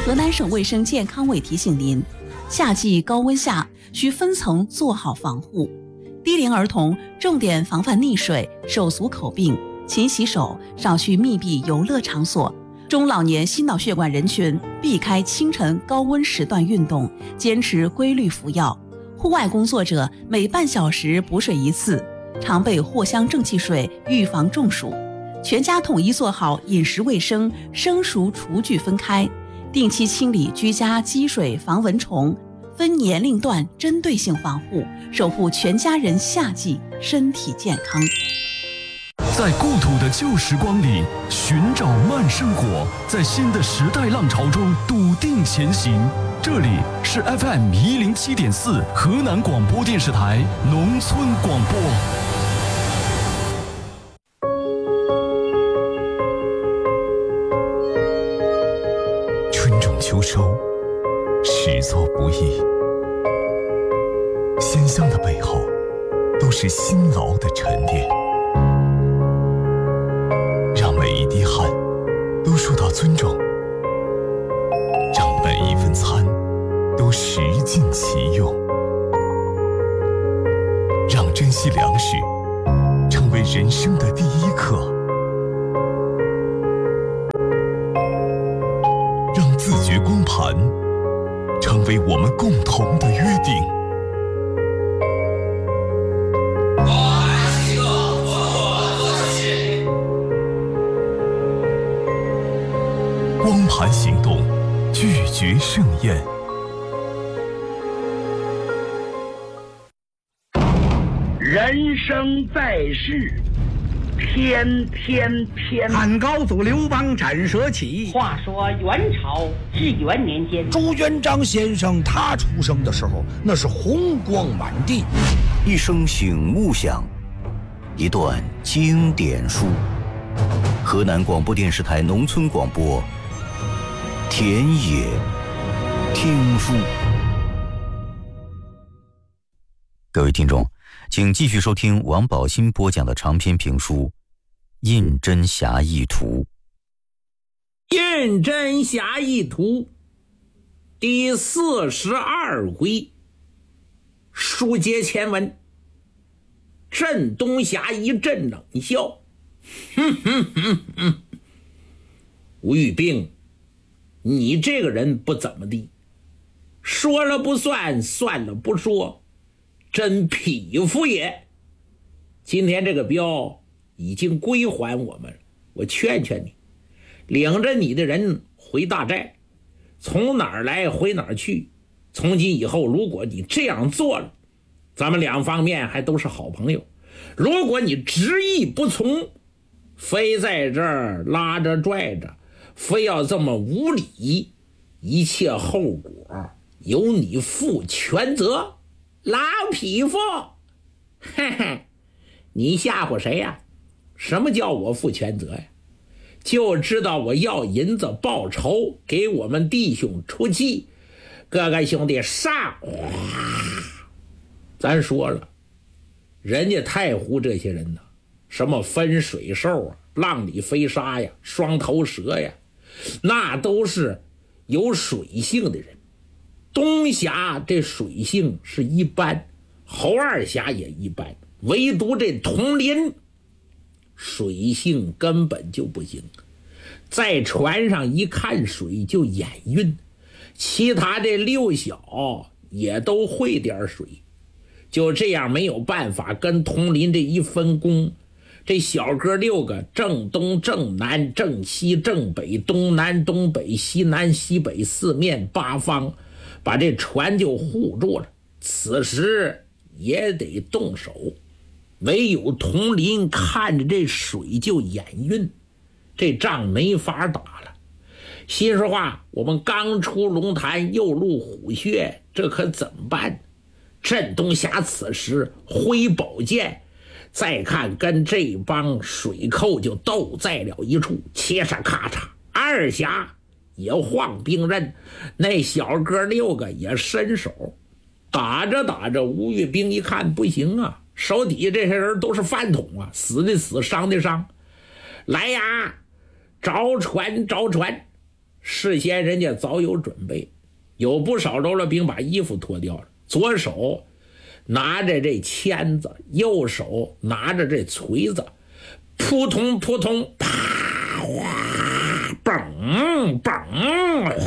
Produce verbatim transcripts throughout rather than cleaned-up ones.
河南省卫生健康委提醒您，夏季高温下需分层做好防护。低龄儿童重点防范溺水、手足口病，勤洗手，少去密闭游乐场所。中老年心脑血管人群避开清晨高温时段运动，坚持规律服药。户外工作者每半小时补水一次，常备藿香正气水预防中暑。全家统一做好饮食卫生，生熟厨具分开，定期清理居家积水防蚊虫，分年龄段针对性防护，守护全家人夏季身体健康。 在故土的旧时光里寻找慢生活，在新的时代浪潮中笃定前行。这里是 F M 一零七点四河南广播电视台农村广播。 春种秋收，始作不易，鲜香的背后都是辛劳的沉淀。让每一滴汗都受到尊重，让每一份餐都食尽其用，让珍惜粮食成为人生的第一课，让自觉光盘成为我们共同的约定。光盘行动，拒绝盛宴。 人生在世，天天天。 汉高祖刘邦斩蛇起。 话说元朝至元年间， 朱元璋先生他出生的时候，那是红光满地。 一声醒目响，一段经典书。河南广播电视台农村广播，田野听书。各位听众，请继续收听王宝新播讲的长篇评书《胤禛侠义图》。 胤禛侠义图第四十二回，书接前文。镇东侠一阵冷笑，哼哼哼哼，吴玉兵，你这个人不怎么地，说了不算，算了不说，真匹夫也。今天这个镖已经归还我们了，我劝劝你，领着你的人回大寨，从哪儿来回哪儿去。从今以后，如果你这样做了，咱们两方面还都是好朋友。如果你执意不从，非在这儿拉着拽着，非要这么无理，一切后果由你负全责。老匹夫，嘿嘿，你吓唬谁呀？什么叫我负全责呀？就知道我要银子报仇，给我们弟兄出气。各个兄弟上！咱说了，人家太湖这些人呢，什么分水兽啊、浪里飞沙呀、双头蛇呀，那都是有水性的人。东峡这水性是一般，侯二峡也一般，唯独这铜林水性根本就不行，在船上一看水就眼晕。其他这六小也都会点水，就这样没有办法跟铜林这一分工，这小哥六个正东正南正西正北东南东北西南西北四面八方把这船就护住了。此时也得动手，唯有铜林看着这水就眼晕，这仗没法打了。心说话，我们刚出龙潭又入虎穴，这可怎么办？镇东侠此时挥宝剑，再看跟这帮水寇就斗在了一处，切嚓咔嚓，二侠也晃兵刃，那小哥六个也伸手，打着打着，吴玉兵一看不行啊，手底下这些人都是饭桶啊，死的死，伤的伤，来呀，着船着船， 事先人家早有准备，有不少喽啰兵把衣服脱掉了，左手拿着这钳子，右手拿着这锤子，扑通扑通，啪哗，嘣嘣，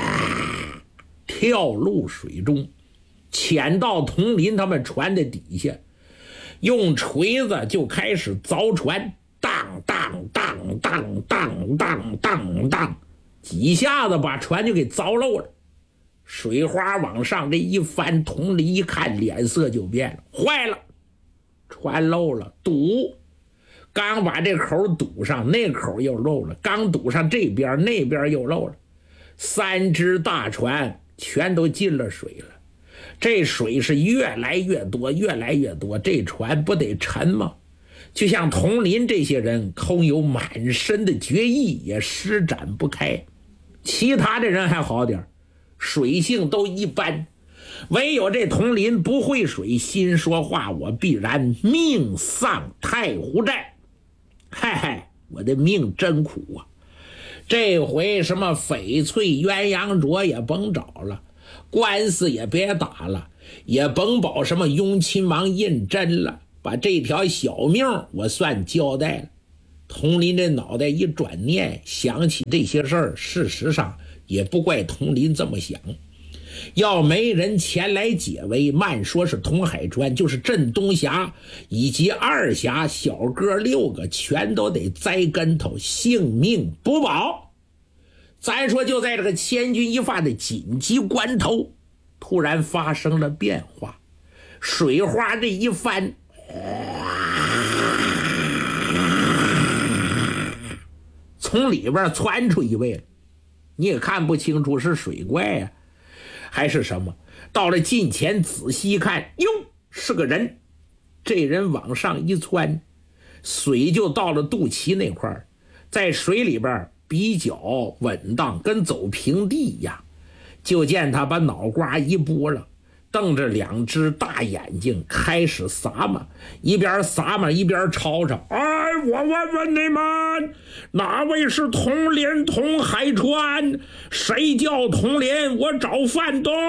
跳入水中，潜到佟林他们船的底下，用锤子就开始凿船，当当当当当当当当，几下子把船就给凿漏了。水花往上这一翻，佟林一看脸色就变了，坏了，船漏了，堵，刚把这口堵上，那口又漏了，刚堵上这边，那边又漏了，三只大船全都进了水了。这水是越来越多，越来越多，这船不得沉吗？就像佟林这些人空有满身的绝艺，也施展不开。其他的人还好点，水性都一般，唯有这佟林不会水，心说话我必然命丧太湖寨。嗨嗨，我的命真苦啊！这回什么翡翠鸳鸯镯也甭找了，官司也别打了，也甭保什么雍亲王胤禛了，把这条小命我算交代了。佟林这脑袋一转念，想起这些事儿，事实上也不怪佟林这么想，要没人前来解围，慢说是佟海川，就是镇东峡以及二峡小哥六个全都得栽跟头，性命不保。咱说就在这个千钧一发的紧急关头，突然发生了变化，水花这一翻，从里边窜出一位了，你也看不清楚是水怪呀、啊、还是什么，到了近前仔细一看，哟，是个人。这人往上一窜，水就到了肚脐那块儿，在水里边比较稳当，跟走平地一样。就见他把脑瓜一拨了，瞪着两只大眼睛开始撒嘛，一边撒嘛一边吵吵，哎，我问问你们，哪位是佟林佟海川？谁叫佟林？我找范东。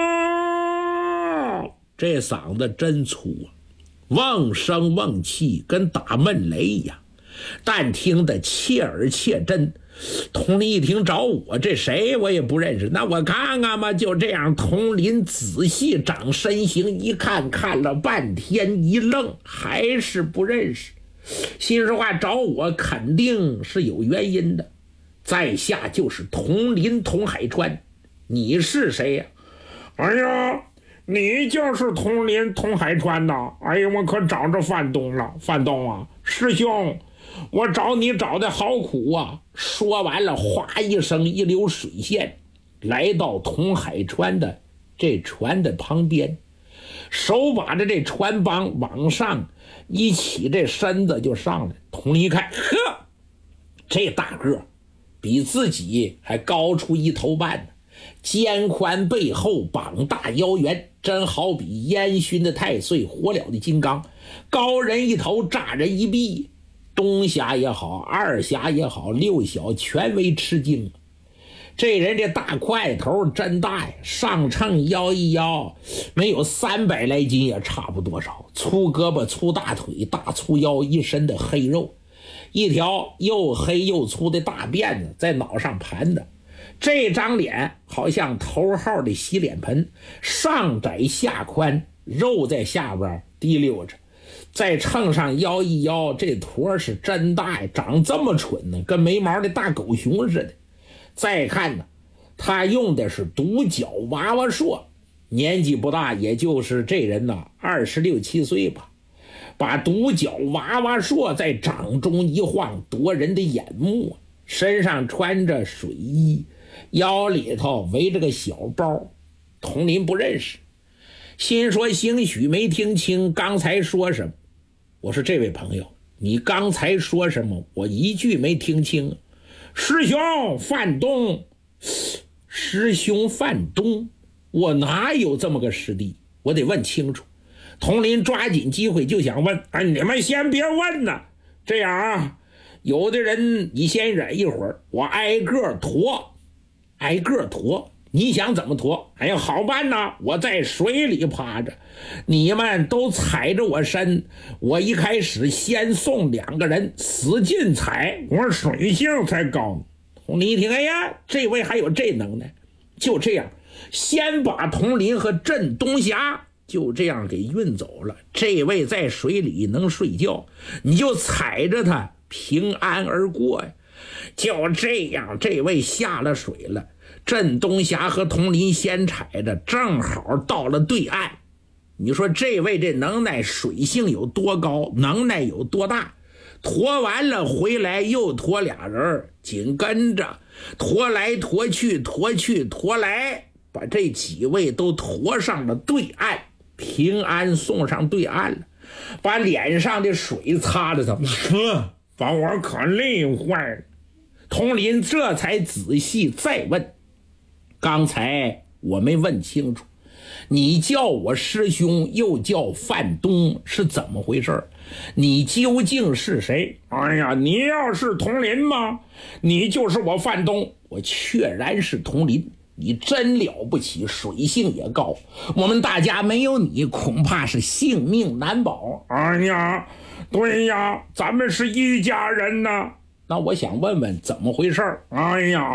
这嗓子真粗啊，瓮声瓮气，跟打闷雷一样，但听得切耳切真。佟林一听找我，这谁我也不认识，那我看看吧。就这样，佟林仔细长身形一看，看了半天一愣，还是不认识。心说话，找我肯定是有原因的。在下就是佟林佟海川，你是谁呀、啊？哎呀，你就是佟林佟海川呐！哎呀，我可找着范东了。范东啊，师兄，我找你找的好苦啊。说完了，哗一声，一溜水线来到佟海川的这船的旁边，手把着这船帮往上一起，这身子就上来。佟林一看，呵，这大个比自己还高出一头半呢，肩宽背厚，膀大腰圆，真好比烟熏的太岁，火燎的金刚，高人一头，炸人一臂。东峡也好，二峡也好，六小全为吃惊。这人这大块头真大呀，上秤腰一腰，没有三百来斤也差不多少。粗胳膊粗大腿，大粗腰，一身的黑肉，一条又黑又粗的大辫子在脑上盘的。这张脸好像头号的洗脸盆，上窄下宽，肉在下边滴溜着。在秤上腰一腰，这坨是真大呀，长这么蠢呢，跟没毛的大狗熊似的。再看呢，他用的是独角娃娃槊，年纪不大，也就是这人呢二十六七岁吧。把独角娃娃槊在掌中一晃，夺人的眼目。身上穿着水衣，腰里头围着个小包。佟林不认识，心说兴许没听清刚才说什么。我说这位朋友，你刚才说什么？我一句没听清。师兄范东。师兄范东？我哪有这么个师弟？我得问清楚。佟林抓紧机会就想问，哎，你们先别问呢，这样啊，有的人你先忍一会儿，我挨个驮。 挨个驮。你想怎么驮？哎呀，好办呐！我在水里趴着，你们都踩着我身。我一开始先送两个人，使劲踩，我水性才高。佟林一听，哎呀，这位还有这能耐，就这样，先把佟林和镇东霞就这样给运走了。这位在水里能睡觉，你就踩着他平安而过呀。就这样，这位下了水了。镇东霞和佟林先踩着，正好到了对岸。你说这位这能耐，水性有多高，能耐有多大？驮完了回来又驮俩人，紧跟着驮来驮去，驮去驮来，把这几位都驮上了对岸，平安送上对岸了，把脸上的水擦着他们，把我可累坏了。佟林这才仔细再问，刚才我没问清楚，你叫我师兄又叫范东，是怎么回事？你究竟是谁？哎呀，你要是佟林吗？你就是我范东。我确然是佟林，你真了不起，水性也高，我们大家没有你恐怕是性命难保。哎呀，对呀，咱们是一家人呐。那我想问问怎么回事？哎呀